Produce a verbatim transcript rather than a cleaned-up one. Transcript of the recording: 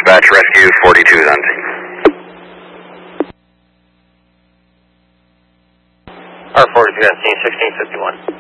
dispatch, rescue forty-two is on scene. R forty-two on scene, sixteen fifty-one.